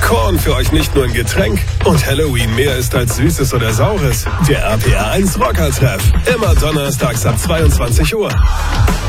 Korn für euch nicht nur ein Getränk und Halloween mehr ist als Süßes oder Saures. Der RPR 1 Rocker-Treff. Immer donnerstags ab 22 Uhr.